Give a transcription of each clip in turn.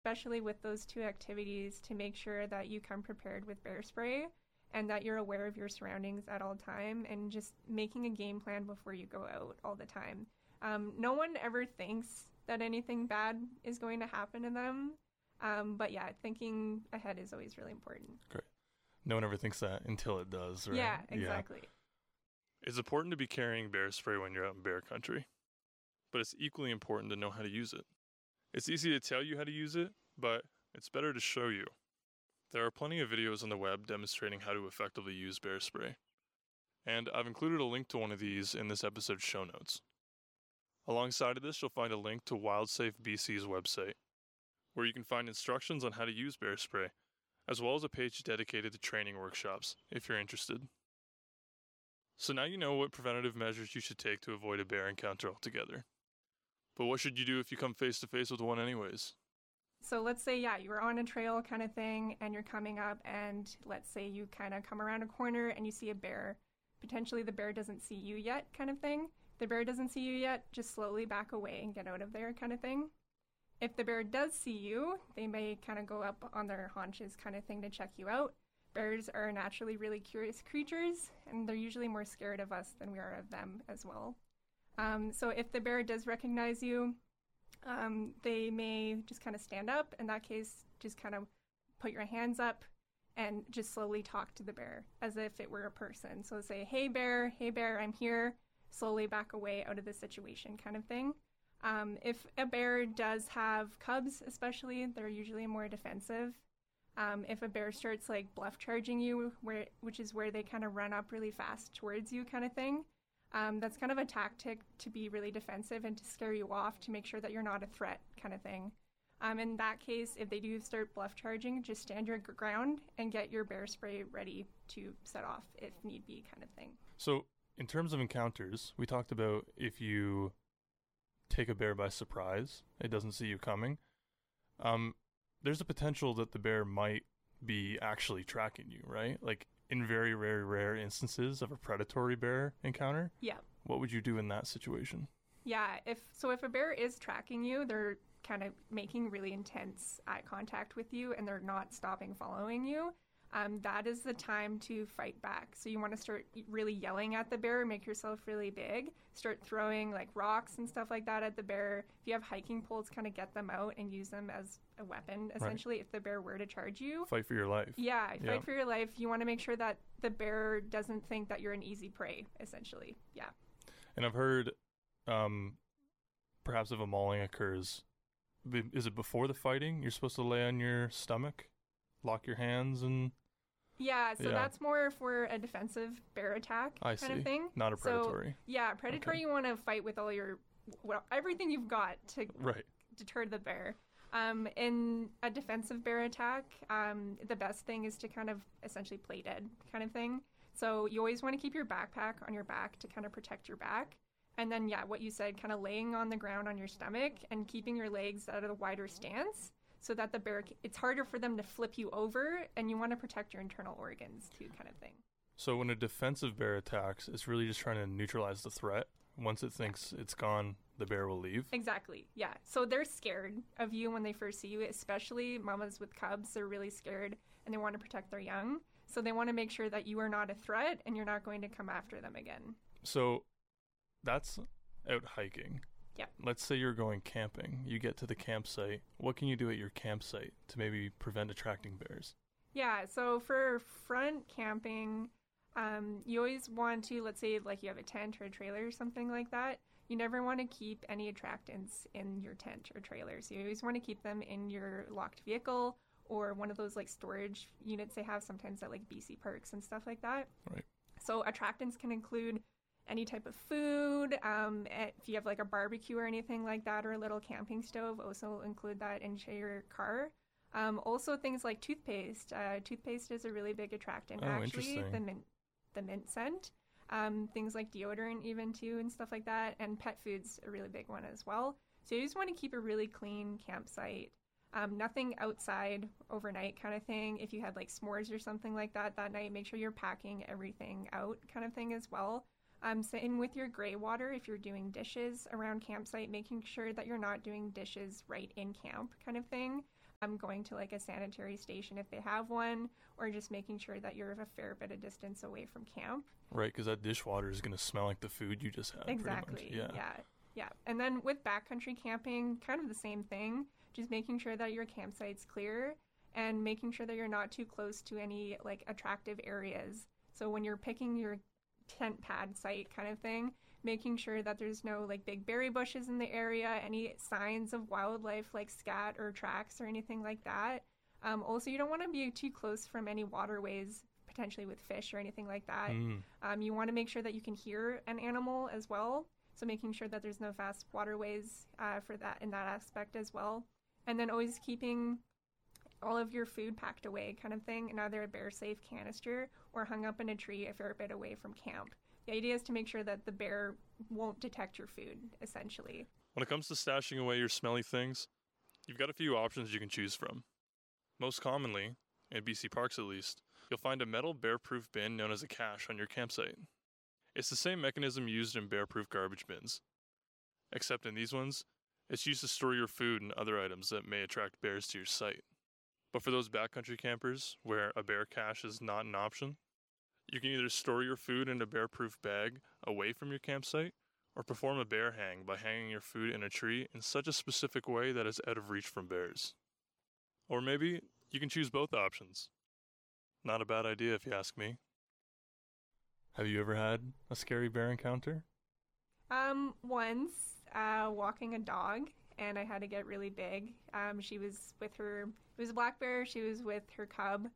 especially with those two activities, to make sure that you come prepared with bear spray and that you're aware of your surroundings at all time, and just making a game plan before you go out all the time. No one ever thinks that anything bad is going to happen to them. But yeah, thinking ahead is always really important. Great. No one ever thinks that until it does, right? Yeah, exactly. It's important to be carrying bear spray when you're out in bear country, but it's equally important to know how to use it. It's easy to tell you how to use it, but it's better to show you. There are plenty of videos on the web demonstrating how to effectively use bear spray, and I've included a link to one of these in this episode's show notes. Alongside of this, you'll find a link to WildSafe BC's website, where you can find instructions on how to use bear spray, as well as a page dedicated to training workshops, if you're interested. So now you know what preventative measures you should take to avoid a bear encounter altogether. But what should you do if you come face to face with one anyways? So let's say, you're on a trail kind of thing and you're coming up, and let's say you kind of come around a corner and you see a bear. Potentially the bear doesn't see you yet kind of thing. The bear doesn't see you yet, just slowly back away and get out of there kind of thing. If the bear does see you, they may kind of go up on their haunches kind of thing to check you out. Bears are naturally really curious creatures, and they're usually more scared of us than we are of them as well. So if the bear does recognize you, they may just kind of stand up. In that case, just kind of put your hands up and just slowly talk to the bear as if it were a person. So say, hey bear, I'm here. Slowly back away out of the situation kind of thing. If a bear does have cubs, especially, they're usually more defensive. If a bear starts like bluff charging you, which is where they kind of run up really fast towards you kind of thing, that's kind of a tactic to be really defensive and to scare you off, to make sure that you're not a threat kind of thing. In that case, if they do start bluff charging, just stand your ground and get your bear spray ready to set off if need be kind of thing. So in terms of encounters, we talked about if you take a bear by surprise, it doesn't see you coming. There's a potential that the bear might be actually tracking you, right? Like in very, very rare instances of a predatory bear encounter. Yeah. What would you do in that situation? Yeah, if a bear is tracking you, they're kind of making really intense eye contact with you and they're not stopping following you. That is the time to fight back. So you want to start really yelling at the bear, make yourself really big, start throwing like rocks and stuff like that at the bear. If you have hiking poles, kind of get them out and use them as a weapon, essentially, right, if the bear were to charge you. Fight for your life. Yeah, fight for your life. You want to make sure that the bear doesn't think that you're an easy prey, essentially. Yeah. And I've heard perhaps if a mauling occurs, is it before the fighting? You're supposed to lay on your stomach, lock your hands, and... Yeah, so that's more for a defensive bear attack kind of thing. Not a predatory. So, predatory, okay. You want to fight with all everything you've got to deter the bear. In a defensive bear attack, the best thing is to kind of essentially play dead kind of thing. So you always want to keep your backpack on your back to kind of protect your back. And then, what you said, kind of laying on the ground on your stomach and keeping your legs at a wider stance, so that the bear, it's harder for them to flip you over, and you want to protect your internal organs too, kind of thing. So when a defensive bear attacks, it's really just trying to neutralize the threat. Once it thinks it's gone, the bear will leave. Exactly, yeah. So they're scared of you when they first see you, especially mamas with cubs. They're really scared, and they want to protect their young. So they want to make sure that you are not a threat, and you're not going to come after them again. So that's out hiking. Yeah. Let's say you're going camping. You get to the campsite. What can you do at your campsite to maybe prevent attracting bears? Yeah, so for front camping, you always want to, let's say like you have a tent or a trailer or something like that, you never want to keep any attractants in your tent or trailer. So you always want to keep them in your locked vehicle or one of those like storage units they have sometimes at like BC parks and stuff like that. Right. So attractants can include any type of food. If you have like a barbecue or anything like that, or a little camping stove, also include that into your car. Also things like toothpaste. Toothpaste is a really big attractant, actually. The mint scent. Things like deodorant even too and stuff like that. And pet food's a really big one as well. So you just want to keep a really clean campsite. Nothing outside overnight kind of thing. If you had like s'mores or something like that night, make sure you're packing everything out kind of thing as well. Same with your gray water. If you're doing dishes around campsite, making sure that you're not doing dishes right in camp kind of thing. going to like a sanitary station if they have one, or just making sure that you're a fair bit of distance away from camp. Right, because that dishwater is going to smell like the food you just had. Exactly. Yeah. Yeah. And then with backcountry camping, kind of the same thing, just making sure that your campsite's clear and making sure that you're not too close to any like attractive areas. So when you're picking your tent pad site kind of thing, making sure that there's no like big berry bushes in the area, any signs of wildlife like scat or tracks or anything like that. Also, you don't want to be too close from any waterways, potentially with fish or anything like that. You want to make sure that you can hear an animal as well. So making sure that there's no fast waterways for that in that aspect as well. And then always keeping all of your food packed away kind of thing in either a bear safe canister or hung up in a tree if you're a bit away from camp. The idea is to make sure that the bear won't detect your food, essentially. When it comes to stashing away your smelly things, you've got a few options you can choose from. Most commonly, in BC parks at least, you'll find a metal bear-proof bin known as a cache on your campsite. It's the same mechanism used in bear-proof garbage bins. Except in these ones, it's used to store your food and other items that may attract bears to your site. But for those backcountry campers where a bear cache is not an option, you can either store your food in a bear-proof bag away from your campsite, or perform a bear hang by hanging your food in a tree in such a specific way that it's out of reach from bears. Or maybe you can choose both options. Not a bad idea if you ask me. Have you ever had a scary bear encounter? Once, walking a dog, and I had to get really big. She was with her, it was a black bear, she was with her cub,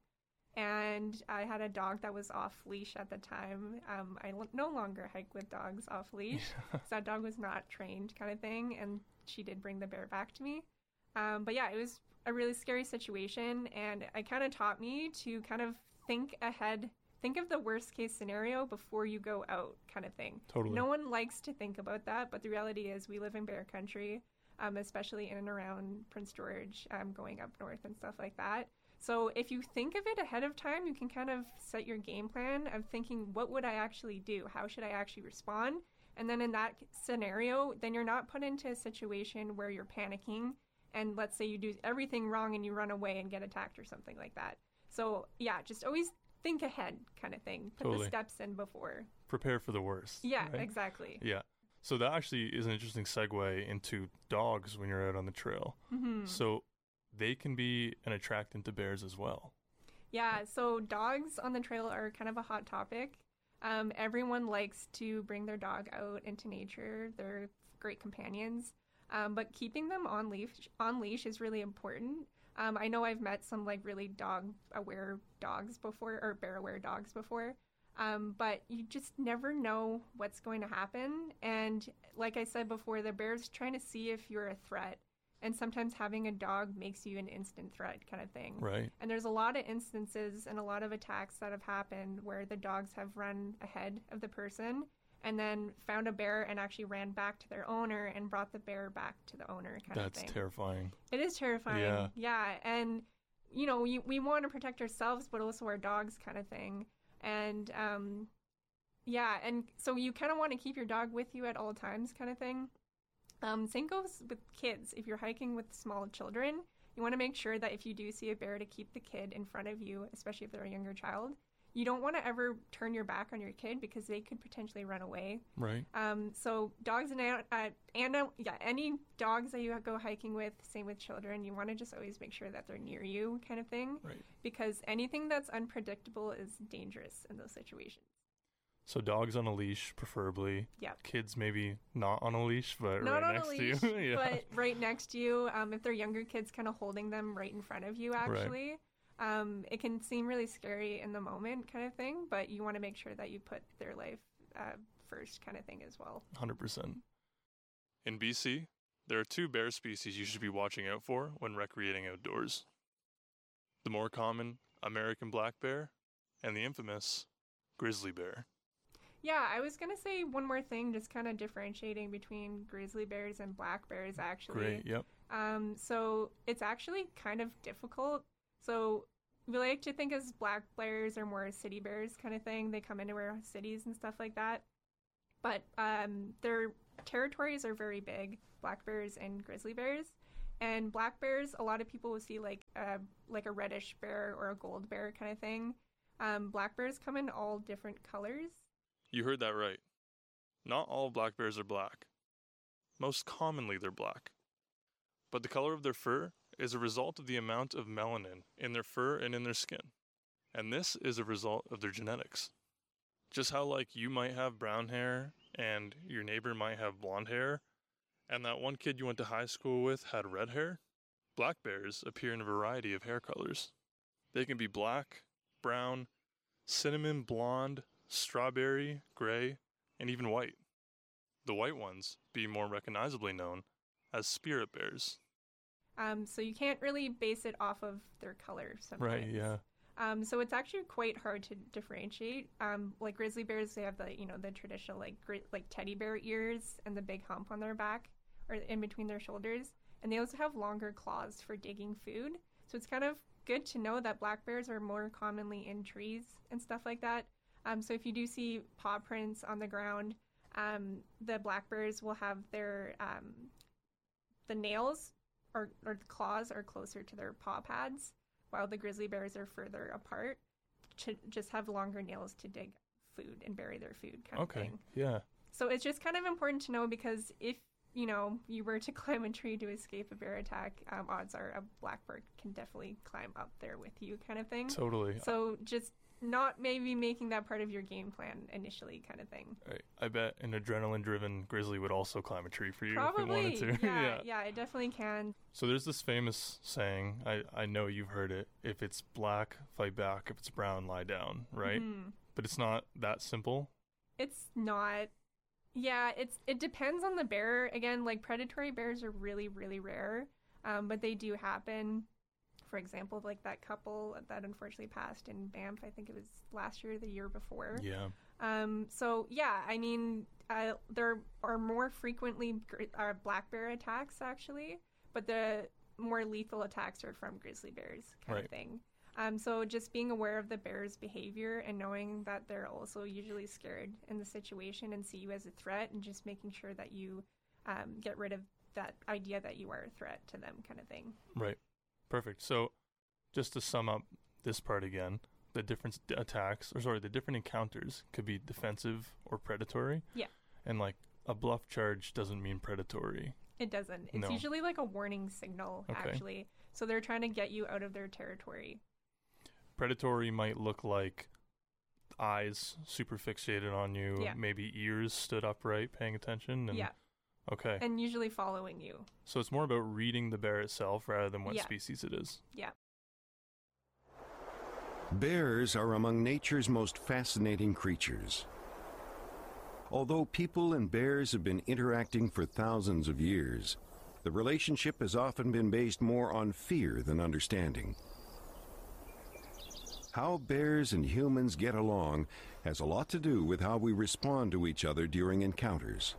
and I had a dog that was off leash at the time. I no longer hike with dogs off leash, so that dog was not trained kind of thing, and she did bring the bear back to me. But yeah, it was a really scary situation, and it kind of taught me to kind of think ahead, think of the worst case scenario before you go out kind of thing. Totally. No one likes to think about that, but the reality is we live in bear country, especially in and around Prince George, going up north and stuff like that. So if you think of it ahead of time, you can kind of set your game plan of thinking, what would I actually do? How should I actually respond? And then in that scenario, then you're not put into a situation where you're panicking and let's say you do everything wrong and you run away and get attacked or something like that. So yeah, just always think ahead kind of thing. Put the steps in before. Prepare for the worst. Yeah, right? Exactly. Yeah. So that actually is an interesting segue into dogs when you're out on the trail. Mm-hmm. So they can be an attractant to bears as well. Yeah, so dogs on the trail are kind of a hot topic. Everyone likes to bring their dog out into nature. They're great companions. But keeping them on leash is really important. I know I've met some like really dog-aware dogs before, or bear-aware dogs before. But you just never know what's going to happen. And like I said before, the bear's trying to see if you're a threat. And sometimes having a dog makes you an instant threat kind of thing. Right. And there's a lot of instances and a lot of attacks that have happened where the dogs have run ahead of the person and then found a bear and actually ran back to their owner and brought the bear back to the owner kind of thing. That's terrifying. It is terrifying. Yeah. And, you know, we want to protect ourselves, but also our dogs kind of thing. And, yeah. And so you kind of want to keep your dog with you at all times kind of thing. Same goes with kids. If you're hiking with small children, you want to make sure that if you do see a bear to keep the kid in front of you, especially if they're a younger child. You don't want to ever turn your back on your kid because they could potentially run away. Right. So dogs any dogs that you go hiking with, same with children, you want to just always make sure that they're near you kind of thing. Right. Because anything that's unpredictable is dangerous in those situations. So dogs on a leash, preferably. Yeah. Kids maybe not on a leash, but not right next to you. Yeah. But right next to you. If they're younger kids, kind of holding them right in front of you, actually. Right. It can seem really scary in the moment kind of thing, but you want to make sure that you put their life first kind of thing as well. 100%. In BC, there are 2 bear species you should be watching out for when recreating outdoors. The more common American black bear and the infamous grizzly bear. Yeah, I was going to say one more thing, just kind of differentiating between grizzly bears and black bears, actually. Great, yep. So it's actually kind of difficult. So we like to think as black bears are more city bears kind of thing. They come into our cities and stuff like that. But their territories are very big, black bears and grizzly bears. And black bears, a lot of people will see like a reddish bear or a gold bear kind of thing. Black bears come in all different colors. You heard that right. Not all black bears are black. Most commonly they're black. But the color of their fur is a result of the amount of melanin in their fur and in their skin. And this is a result of their genetics. Just how like you might have brown hair and your neighbor might have blonde hair, and that one kid you went to high school with had red hair, black bears appear in a variety of hair colors. They can be black, brown, cinnamon blonde, strawberry, gray, and even white. The white ones being more recognizably known as spirit bears. So you can't really base it off of their color sometimes. Right, yeah. So it's actually quite hard to differentiate. Like grizzly bears, they have the traditional like teddy bear ears and the big hump on their back or in between their shoulders. And they also have longer claws for digging food. So it's kind of good to know that black bears are more commonly in trees and stuff like that. So if you do see paw prints on the ground, the black bears will have their the nails or the claws are closer to their paw pads, while the grizzly bears are further apart to just have longer nails to dig food and bury their food kind of thing. Yeah. So it's just kind of important to know, because if you were to climb a tree to escape a bear attack, odds are a black bear can definitely climb up there with you kind of thing. Totally. So just not maybe making that part of your game plan initially kind of thing. Right. I bet an adrenaline-driven grizzly would also climb a tree for you Probably. if it wanted to. Yeah, it definitely can. So there's this famous saying, I know you've heard it, if it's black, fight back, if it's brown, lie down, right? Mm-hmm. But it's not that simple. It's not. Yeah, it depends on the bear. Again, like predatory bears are really, really rare, but they do happen. For example, like that couple that unfortunately passed in Banff, I think it was last year or the year before. Yeah. So yeah, I mean, there are more frequently black bear attacks actually, but the more lethal attacks are from grizzly bears kind of thing. So just being aware of the bear's behavior and knowing that they're also usually scared in the situation and see you as a threat, and just making sure that you get rid of that idea that you are a threat to them kind of thing. Right. Perfect. So just to sum up this part again, the different the different encounters could be defensive or predatory. Yeah. And like a bluff charge doesn't mean predatory. It doesn't. It's usually like a warning signal, actually. So they're trying to get you out of their territory. Predatory might look like eyes super fixated on you, maybe ears stood upright, paying attention. And, okay. And usually following you. So it's more about reading the bear itself rather than what species it is. Yeah. Bears are among nature's most fascinating creatures. Although people and bears have been interacting for thousands of years, the relationship has often been based more on fear than understanding. How bears and humans get along has a lot to do with how we respond to each other during encounters.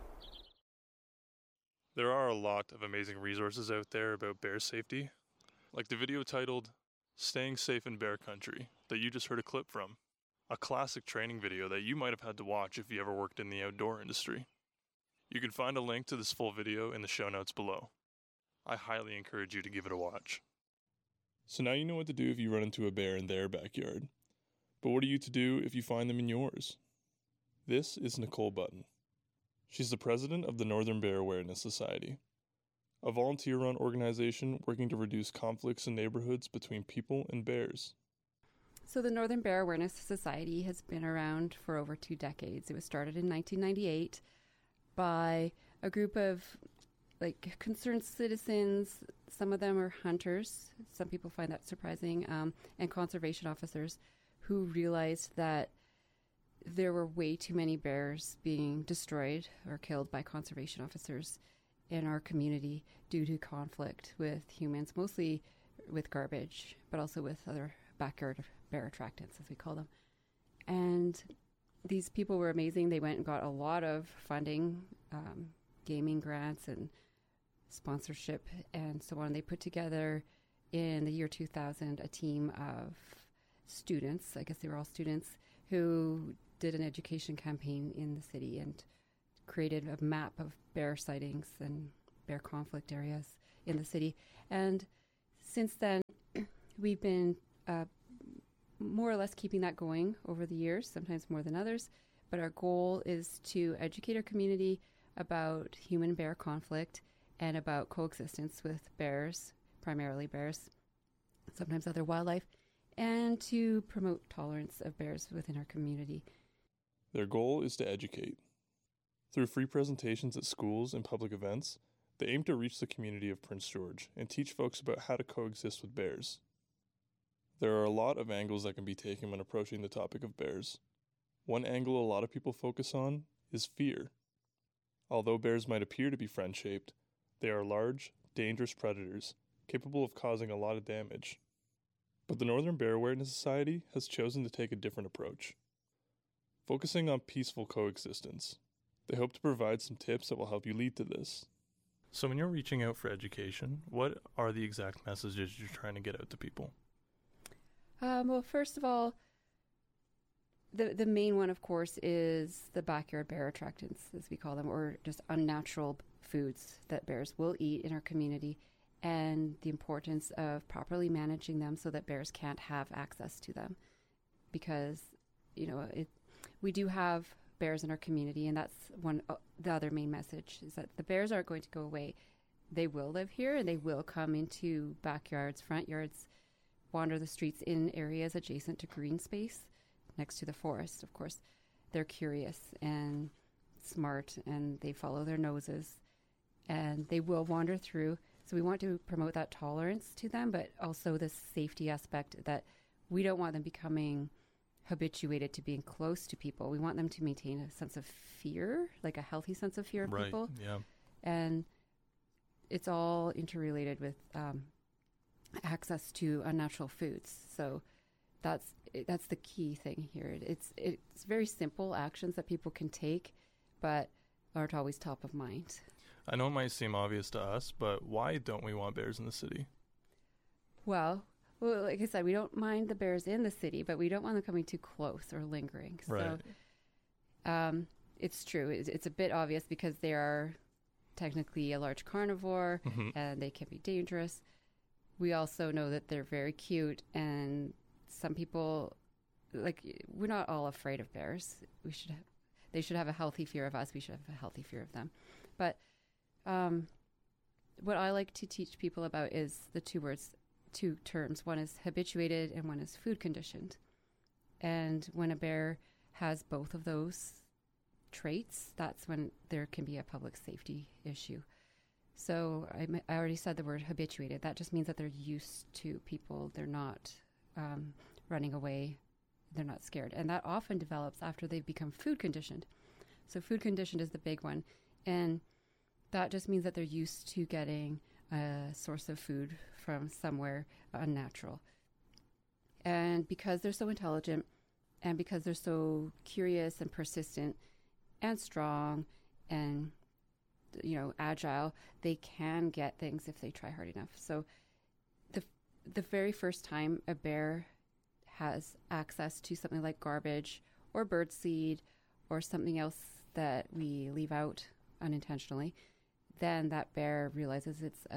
There are a lot of amazing resources out there about bear safety, like the video titled Staying Safe in Bear Country that you just heard a clip from, a classic training video that you might have had to watch if you ever worked in the outdoor industry. You can find a link to this full video in the show notes below. I highly encourage you to give it a watch. So now you know what to do if you run into a bear in their backyard. But what are you to do if you find them in yours? This is Nicole Button. She's the president of the Northern Bear Awareness Society, a volunteer-run organization working to reduce conflicts in neighborhoods between people and bears. So the Northern Bear Awareness Society has been around for over 2 decades. It was started in 1998 by a group of concerned citizens. Some of them are hunters. Some people find that surprising, and conservation officers who realized that there were way too many bears being destroyed or killed by conservation officers in our community due to conflict with humans, mostly with garbage, but also with other backyard bear attractants, as we call them. And these people were amazing. They went and got a lot of funding, gaming grants and sponsorship and so on. They put together in the year 2000 a team of students, I guess they were all students, who did an education campaign in the city and created a map of bear sightings and bear conflict areas in the city. And since then, we've been more or less keeping that going over the years, sometimes more than others. But our goal is to educate our community about human-bear conflict and about coexistence with bears, primarily bears, sometimes other wildlife, and to promote tolerance of bears within our community. Their goal is to educate. Through free presentations at schools and public events, they aim to reach the community of Prince George and teach folks about how to coexist with bears. There are a lot of angles that can be taken when approaching the topic of bears. One angle a lot of people focus on is fear. Although bears might appear to be friend-shaped, they are large, dangerous predators, capable of causing a lot of damage. But the Northern Bear Awareness Society has chosen to take a different approach, focusing on peaceful coexistence. They hope to provide some tips that will help you lead to this. So when you're reaching out for education, what are the exact messages you're trying to get out to people? Well, first of all, the main one, of course, is the backyard bear attractants, as we call them, or just unnatural foods that bears will eat in our community, and the importance of properly managing them so that bears can't have access to them. Because, we do have bears in our community, and that's the other main message, is that the bears aren't going to go away. They will live here, and they will come into backyards, front yards, wander the streets in areas adjacent to green space next to the forest. Of course, they're curious and smart, and they follow their noses, and they will wander through. So we want to promote that tolerance to them, but also the safety aspect that we don't want them becoming habituated to being close to people. We want them to maintain a sense of fear, like a healthy sense of fear of people. Yeah. And it's all interrelated with access to unnatural foods. So that's the key thing here. It's very simple actions that people can take, but aren't always top of mind. I know it might seem obvious to us, but why don't we want bears in the city? Well, like I said, we don't mind the bears in the city, but we don't want them coming too close or lingering. Right. So it's true. It's a bit obvious because they are technically a large carnivore, and they can be dangerous. We also know that they're very cute, and some people, we're not all afraid of bears. They should have a healthy fear of us. We should have a healthy fear of them. But what I like to teach people about is the two terms. One is habituated and one is food conditioned. And when a bear has both of those traits, that's when there can be a public safety issue. So I already said the word habituated. That just means that they're used to people. They're not running away. They're not scared. And that often develops after they've become food conditioned. So food conditioned is the big one. And that just means that they're used to getting a source of food from somewhere unnatural. And because they're so intelligent, and because they're so curious and persistent and strong and agile, they can get things if they try hard enough. So the very first time a bear has access to something like garbage or birdseed or something else that we leave out unintentionally, then that bear realizes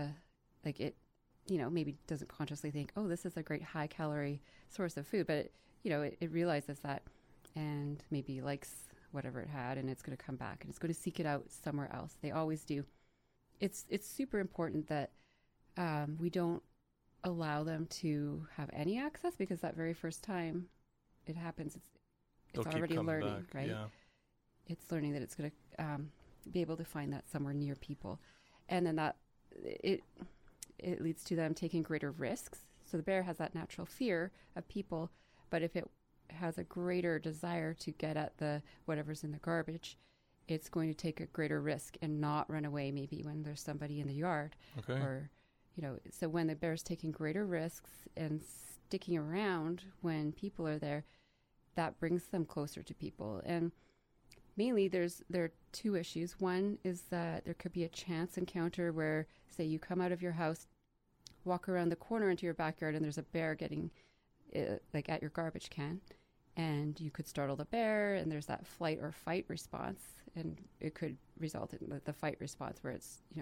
maybe doesn't consciously think, oh, this is a great high calorie source of food, but it realizes that and maybe likes whatever it had, and it's going to come back and it's going to seek it out somewhere else. They always do. It's super important that we don't allow them to have any access, because that very first time it happens, it's already learning, back. Right? Yeah. It's learning that it's going to be able to find that somewhere near people, and then that it leads to them taking greater risks. So the bear has that natural fear of people, but if it has a greater desire to get at the whatever's in the garbage, it's going to take a greater risk and not run away maybe when there's somebody in the yard. Okay. Or, so when the bear's taking greater risks and sticking around when people are there, that brings them closer to people. And mainly there are two issues. One is that there could be a chance encounter where, say, you come out of your house, walk around the corner into your backyard, and there's a bear getting at your garbage can, and you could startle the bear, and there's that flight or fight response, and it could result in the fight response where it's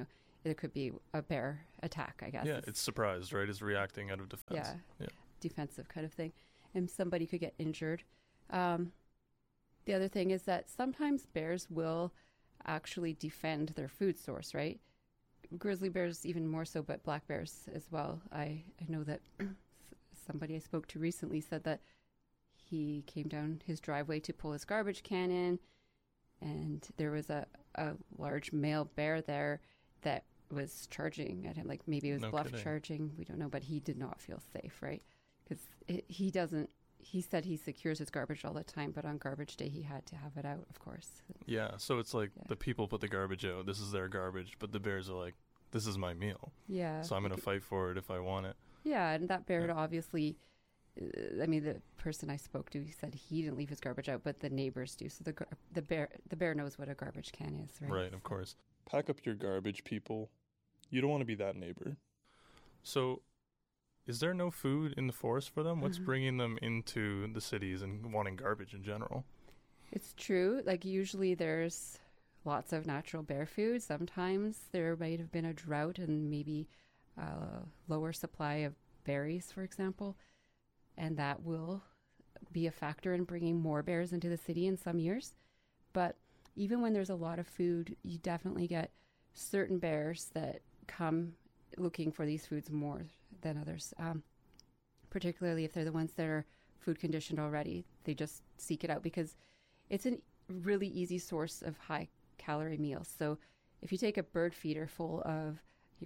there could be a bear attack, I guess. Yeah, it's surprised, right? It's reacting out of defense. Yeah, defensive kind of thing. And somebody could get injured. The other thing is that sometimes bears will actually defend their food source, right? Grizzly bears even more so, but black bears as well. I know that somebody I spoke to recently said that he came down his driveway to pull his garbage can in, and there was a large male bear there that was charging at him. Like maybe it was bluff charging. We don't know, but he did not feel safe, right? Because he said he secures his garbage all the time, but on garbage day he had to have it out, of course. Yeah, so it's like the people put the garbage out. This is their garbage, but the bears are like, this is my meal. Yeah. So I'm going to fight for it if I want it. Yeah, and that bear obviously, the person I spoke to, he said he didn't leave his garbage out, but the neighbors do. So the bear knows what a garbage can is, right? Right, of course. Pack up your garbage, people. You don't want to be that neighbor. So, is there no food in the forest for them? What's bringing them into the cities and wanting garbage in general? It's true. Like usually there's lots of natural bear food. Sometimes there might have been a drought and maybe a lower supply of berries, for example. And that will be a factor in bringing more bears into the city in some years. But even when there's a lot of food, you definitely get certain bears that come looking for these foods more than others, particularly if they're the ones that are food conditioned already. They just seek it out because it's a really easy source of high calorie meals. So if you take a bird feeder full of,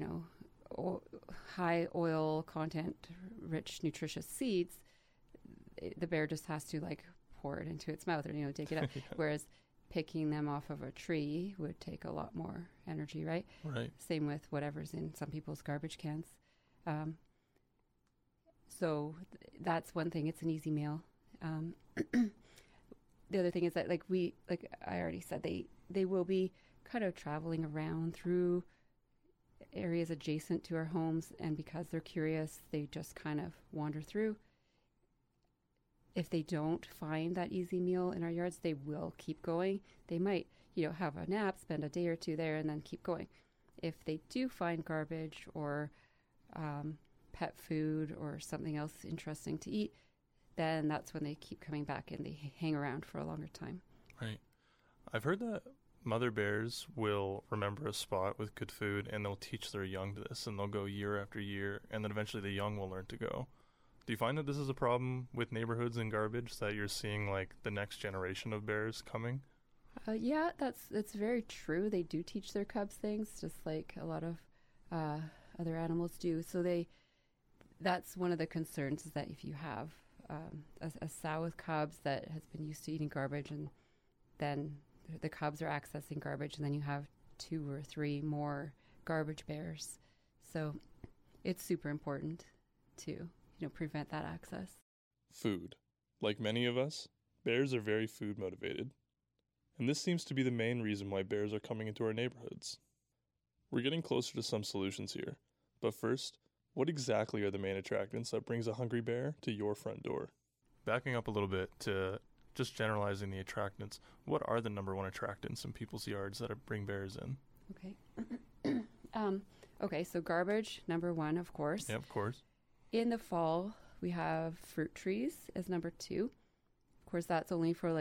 high oil content, rich, nutritious seeds, the bear just has to pour it into its mouth or, take it out. Yeah. Whereas picking them off of a tree would take a lot more energy, right? Right. Same with whatever's in some people's garbage cans. So that's one thing. It's an easy meal. The other thing is that, I already said, they will be kind of traveling around through areas adjacent to our homes, and because they're curious, they just kind of wander through. If they don't find that easy meal in our yards, they will keep going. They might, have a nap, spend a day or two there, and then keep going. If they do find garbage or pet food or something else interesting to eat, then that's when they keep coming back and they hang around for a longer time. Right. I've heard that mother bears will remember a spot with good food and they'll teach their young to this, and they'll go year after year, and then eventually the young will learn to go. Do you find that this is a problem with neighborhoods and garbage, that you're seeing the next generation of bears coming? Yeah, that's very true. They do teach their cubs things, just like a lot of other animals do. So that's one of the concerns, is that if you have a sow with cubs that has been used to eating garbage, and then the cubs are accessing garbage, and then you have 2 or 3 more garbage bears. So it's super important to prevent that access. Food. Like many of us, bears are very food motivated. And this seems to be the main reason why bears are coming into our neighborhoods. We're getting closer to some solutions here. But first, what exactly are the main attractants that brings a hungry bear to your front door? Backing up a little bit to just generalizing the attractants, what are the number one attractants in people's yards that bring bears in? Okay. Okay, so garbage, number 1, of course. Yeah, of course. In the fall, we have fruit trees as number 2. Of course, that's only for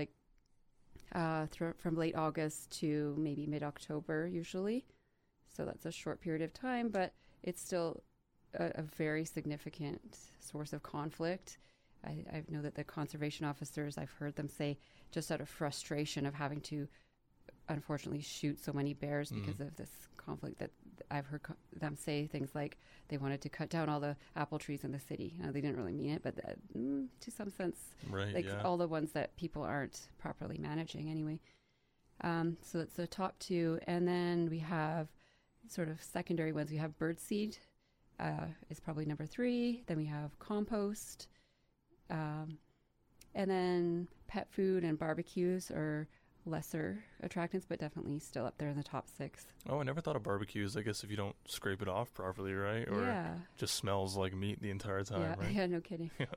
from late August to maybe mid-October usually. So that's a short period of time, but it's still a very significant source of conflict. I know that the conservation officers, I've heard them say, just out of frustration of having to unfortunately shoot so many bears because of this conflict, that I've heard them say things like they wanted to cut down all the apple trees in the city. They didn't really mean it, but to some sense, right, all the ones that people aren't properly managing anyway. So it's the top 2. And then we have sort of secondary ones. We have birdseed is probably number 3. Then we have compost. And then pet food and barbecues are lesser attractants, but definitely still up there in the top 6. Oh, I never thought of barbecues. I guess if you don't scrape it off properly, right? Or just smells like meat the entire time, right? Yeah, no kidding. Yeah.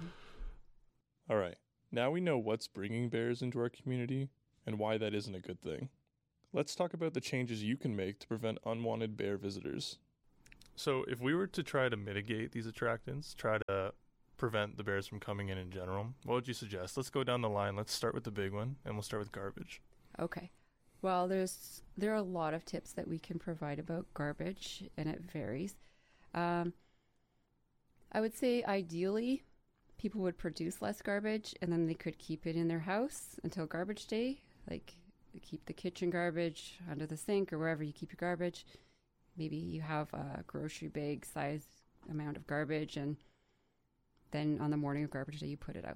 All right. Now we know what's bringing bears into our community and why that isn't a good thing. let's talk about the changes you can make to prevent unwanted bear visitors. So if we were to try to mitigate these attractants, try to prevent the bears from coming in general, what would you suggest? Let's go down the line. Let's start with the big one, and we'll start with garbage. Okay. Well, there are a lot of tips that we can provide about garbage, and it varies. I would say ideally, people would produce less garbage, and then they could keep it in their house until garbage day. Like, keep the kitchen garbage under the sink or wherever you keep your garbage. Maybe you have a grocery bag size amount of garbage, and then on the morning of garbage day, you put it out.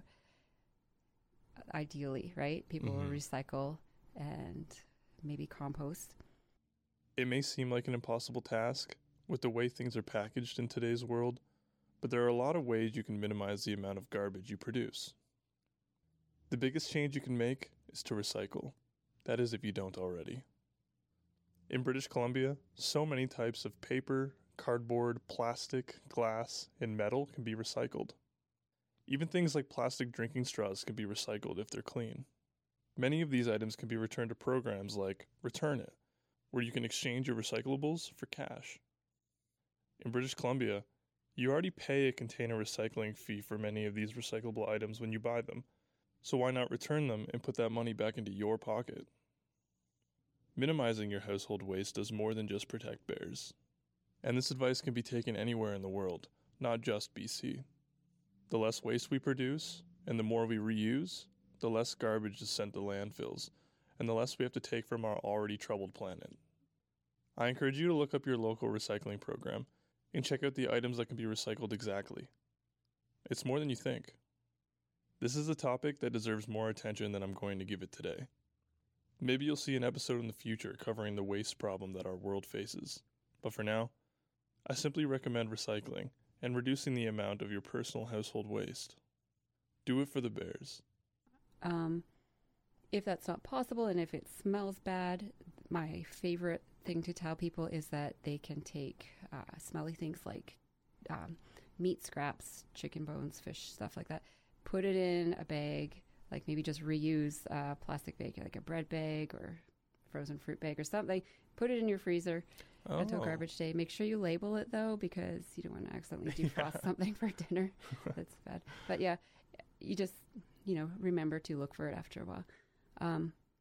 Ideally, right? People will recycle and maybe compost. It may seem like an impossible task with the way things are packaged in today's world, but there are a lot of ways you can minimize the amount of garbage you produce. The biggest change you can make is to recycle. That is, if you don't already. In British Columbia, so many types of paper, cardboard, plastic, glass, and metal can be recycled. Even things like plastic drinking straws can be recycled if they're clean. Many of these items can be returned to programs like Return It, where you can exchange your recyclables for cash. In British Columbia, you already pay a container recycling fee for many of these recyclable items when you buy them, so why not return them and put that money back into your pocket? Minimizing your household waste does more than just protect bears. And this advice can be taken anywhere in the world, not just BC. The less waste we produce, and the more we reuse, the less garbage is sent to landfills, and the less we have to take from our already troubled planet. I encourage you to look up your local recycling program and check out the items that can be recycled exactly. It's more than you think. This is a topic that deserves more attention than I'm going to give it today. Maybe you'll see an episode in the future covering the waste problem that our world faces. But for now, I simply recommend recycling and reducing the amount of your personal household waste. Do it for the bears. If that's not possible and if it smells bad, my favorite thing to tell people is that they can take smelly things like meat scraps, chicken bones, fish, stuff like that, put it in a bag, like maybe just reuse a plastic bag, like a bread bag or frozen fruit bag or something, put it in your freezer until garbage day. Make sure you label it though, because you don't want to accidentally defrost something for dinner. That's bad. But yeah, you just, remember to look for it after a while.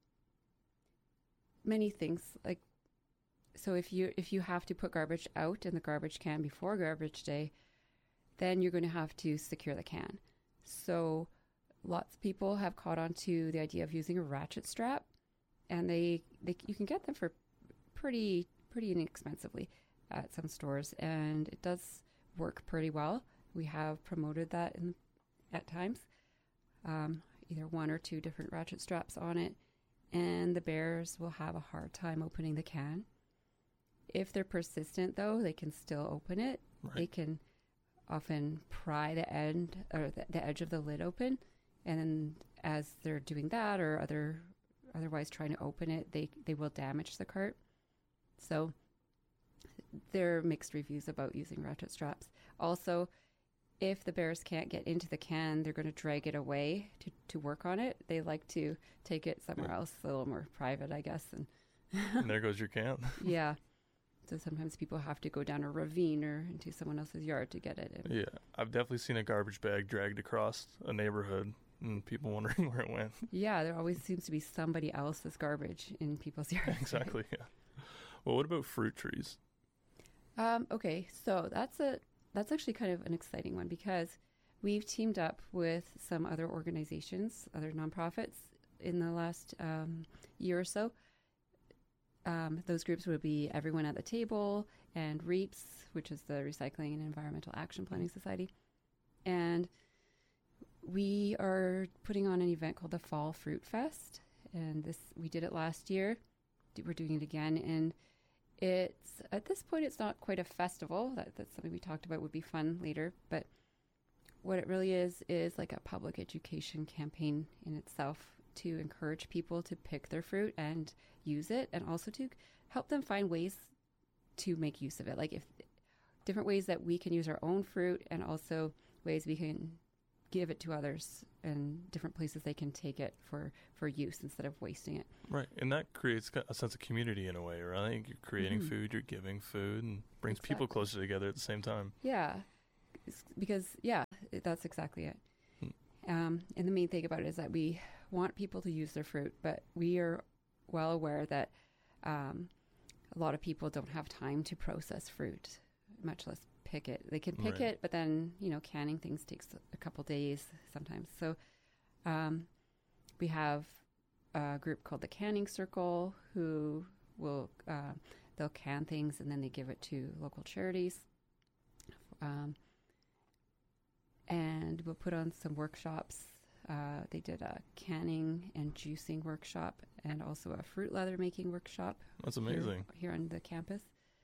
Many things, like, so if you have to put garbage out in the garbage can before garbage day, then you're going to have to secure the can. So lots of people have caught on to the idea of using a ratchet strap, and you can get them for pretty inexpensively at some stores, and it does work pretty well. We have promoted that at times, either one or two different ratchet straps on it, and the bears will have a hard time opening the can. If they're persistent, though, they can still open it. Right. They can often pry the end or the edge of the lid open, and then as they're doing that or otherwise trying to open it, they will damage the cart. So there are mixed reviews about using ratchet straps. Also, if the bears can't get into the can, they're going to drag it away to work on it. They like to take it somewhere else, a little more private, I guess. And there goes your can. Yeah. So sometimes people have to go down a ravine or into someone else's yard to get it. Yeah, I've definitely seen a garbage bag dragged across a neighborhood and people wondering where it went. Yeah, there always seems to be somebody else's garbage in people's yards. Exactly, yeah. Well, what about fruit trees? Okay, so that's actually kind of an exciting one, because we've teamed up with some other organizations, other nonprofits in the last year or so. Those groups would be Everyone at the Table and REAPS, which is the Recycling and Environmental Action Planning Society. And we are putting on an event called the Fall Fruit Fest. And we did it last year. We're doing it again. And at this point, it's not quite a festival. That's something we talked about would be fun later. But what it really is like a public education campaign in itself, to encourage people to pick their fruit and use it, and also to help them find ways to make use of it. Like, if different ways that we can use our own fruit, and also ways we can give it to others and different places they can take it for use instead of wasting it. Right, and that creates a sense of community in a way, right? You're creating food, you're giving food, and brings people closer together at the same time. Yeah, because, that's exactly it. And the main thing about it is that we want people to use their fruit, but we are well aware that a lot of people don't have time to process fruit, much less pick it. They can pick it, but then, canning things takes a couple days sometimes. So we have a group called the Canning Circle who will, they'll can things and then they give it to local charities. And we'll put on some workshops. They did a canning and juicing workshop and also a fruit leather making workshop. That's amazing. Here on the campus.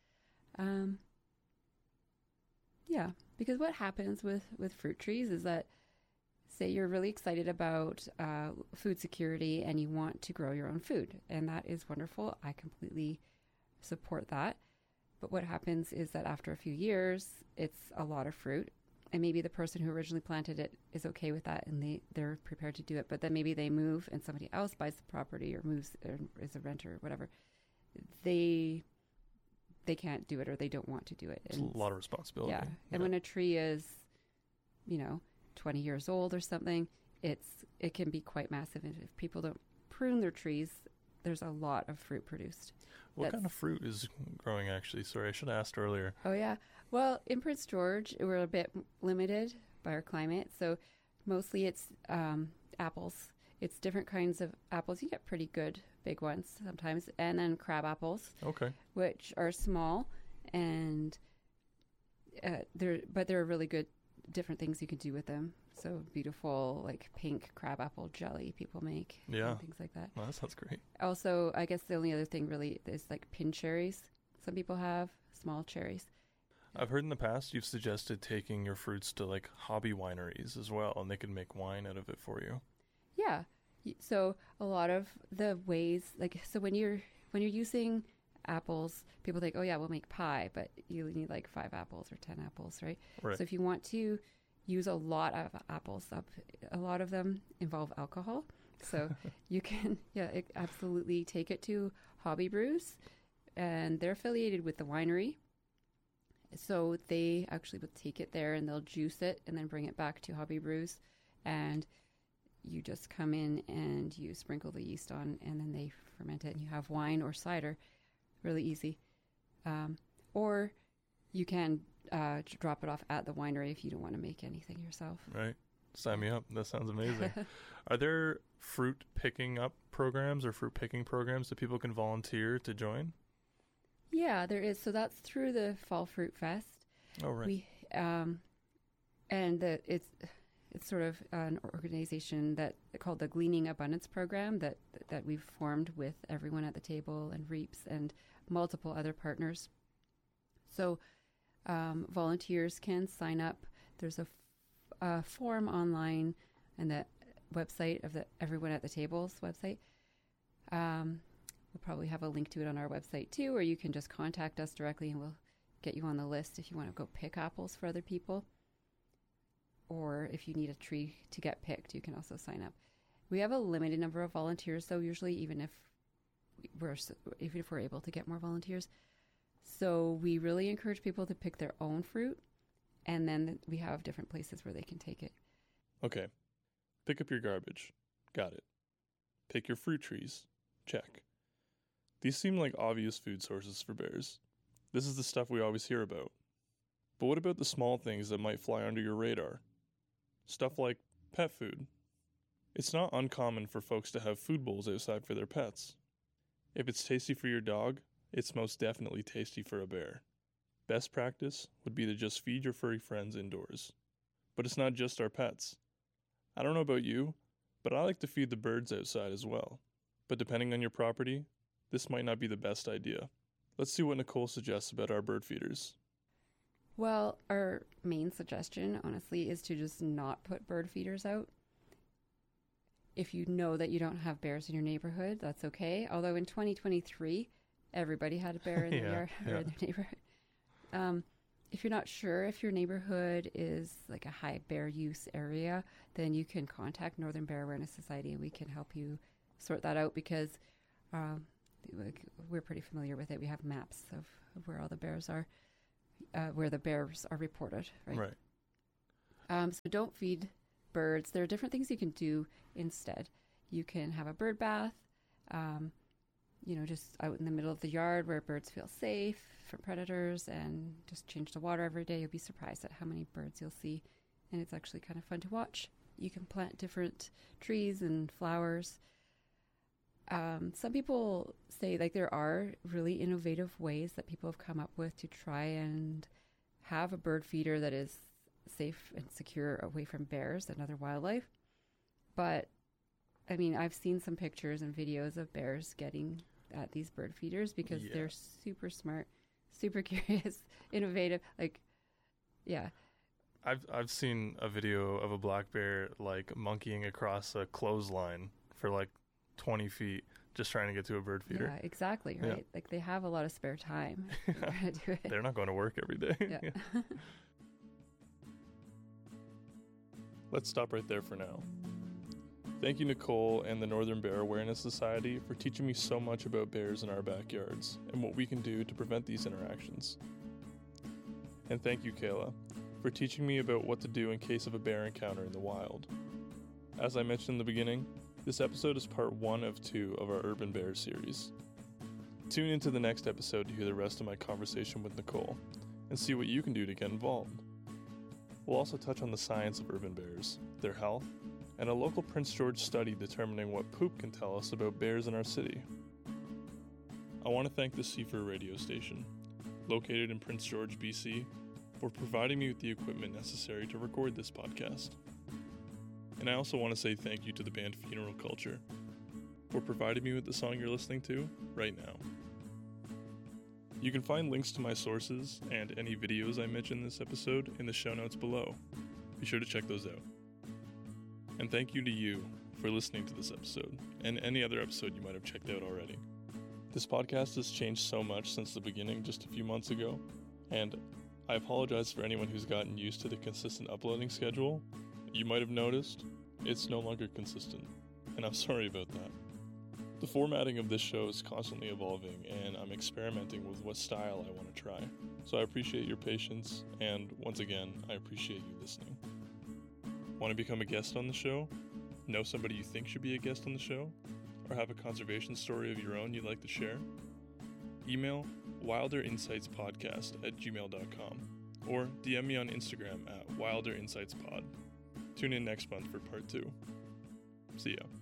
Because what happens with fruit trees is that, say you're really excited about food security and you want to grow your own food, and that is wonderful. I completely support that. But what happens is that after a few years, it's a lot of fruit, and maybe the person who originally planted it is okay with that and they're prepared to do it, but then maybe they move and somebody else buys the property or moves or is a renter or whatever. They can't do it or they don't want to do it. It's a lot of responsibility. Yeah. And when a tree is, 20 years old or something, it can be quite massive. And if people don't prune their trees, there's a lot of fruit produced. What kind of fruit is growing, actually? Sorry, I should have asked earlier. Oh, yeah. Well, in Prince George, we're a bit limited by our climate. So mostly it's apples. It's different kinds of apples. You get pretty good big ones sometimes. And then crab apples. Okay. Which are small. And they're really good, different things you can do with them. So beautiful, like pink crab apple jelly people make. Yeah. And things like that. Well, that sounds great. Also, I guess the only other thing really is like pin cherries. Some people have small cherries. I've heard in the past you've suggested taking your fruits to like hobby wineries as well, and they can make wine out of it for you. Yeah. So a lot of the ways, so when you're using apples, people think, oh yeah, we'll make pie, but you need like 5 apples or 10 apples, right? Right. So if you want to use a lot of apples a lot of them involve alcohol. So you can, absolutely take it to Hobby Brews, and they're affiliated with the winery. So they actually will take it there and they'll juice it and then bring it back to Hobby Brews. And you just come in and you sprinkle the yeast on and then they ferment it and you have wine or cider. Really easy. Or you can drop it off at the winery if you don't want to make anything yourself. Right. Sign me up. That sounds amazing. Are there fruit picking up programs or fruit picking programs that people can volunteer to join? Yeah, there is. So that's through the Fall Fruit Fest. Oh, right. It's sort of an organization called the Gleaning Abundance Program that we've formed with everyone at the table and REAPS and multiple other partners. So volunteers can sign up. There's a form online and the website of the Everyone at the Table's website. We'll probably have a link to it on our website too, or you can just contact us directly and we'll get you on the list if you want to go pick apples for other people. Or if you need a tree to get picked, you can also sign up. We have a limited number of volunteers, though, usually even if we're able to get more volunteers. So we really encourage people to pick their own fruit, and then we have different places where they can take it. Okay. Pick up your garbage. Got it. Pick your fruit trees. Check. These seem like obvious food sources for bears. This is the stuff we always hear about. But what about the small things that might fly under your radar? Stuff like pet food. It's not uncommon for folks to have food bowls outside for their pets. If it's tasty for your dog, it's most definitely tasty for a bear. Best practice would be to just feed your furry friends indoors. But it's not just our pets. I don't know about you, but I like to feed the birds outside as well. But depending on your property, this might not be the best idea. Let's see what Nicole suggests about our bird feeders. Well, our main suggestion, honestly, is to just not put bird feeders out. If you know that you don't have bears in your neighborhood, that's okay. Although in 2023, everybody had a bear in their yard or in their neighborhood. if you're not sure if your neighborhood is like a high bear use area, then you can contact Northern Bear Awareness Society and we can help you sort that out, because we're pretty familiar with it. We have maps of where all the bears are, where the bears are reported, right? So don't feed birds. There are different things you can do instead. You can have a bird bath, just out in the middle of the yard where birds feel safe from predators, and just change the water every day. You'll be surprised at how many birds you'll see, and it's actually kind of fun to watch. You can plant different trees and flowers. Some people say like there are really innovative ways that people have come up with to try and have a bird feeder that is safe and secure away from bears and other wildlife. But I mean, I've seen some pictures and videos of bears getting at these bird feeders because they're super smart, super curious, innovative. Like, yeah. I've seen a video of a black bear like monkeying across a clothesline for like 20 feet just trying to get to a bird feeder. Yeah, exactly, right? Yeah. Like they have a lot of spare time to do it. They're not going to work every day. Yeah. Let's stop right there for now. Thank you, Nicole and the Northern Bear Awareness Society, for teaching me so much about bears in our backyards and what we can do to prevent these interactions. And thank you, Kayla, for teaching me about what to do in case of a bear encounter in the wild. As I mentioned in the beginning, this episode is part 1 of 2 of our Urban Bears series. Tune into the next episode to hear the rest of my conversation with Nicole and see what you can do to get involved. We'll also touch on the science of urban bears, their health, and a local Prince George study determining what poop can tell us about bears in our city. I want to thank the Seafer radio station, located in Prince George, BC, for providing me with the equipment necessary to record this podcast. And I also want to say thank you to the band Funeral Culture for providing me with the song you're listening to right now. You can find links to my sources and any videos I mention in this episode in the show notes below. Be sure to check those out. And thank you to you for listening to this episode and any other episode you might have checked out already. This podcast has changed so much since the beginning just a few months ago, and I apologize for anyone who's gotten used to the consistent uploading schedule. You might have noticed it's no longer consistent, and I'm sorry about that. The formatting of this show is constantly evolving, and I'm experimenting with what style I want to try. So I appreciate your patience, and once again, I appreciate you listening. Want to become a guest on the show? Know somebody you think should be a guest on the show? Or have a conservation story of your own you'd like to share? Email wilderinsightspodcast@gmail.com or DM me on Instagram @wilderinsightspod. Tune in next month for part 2. See ya.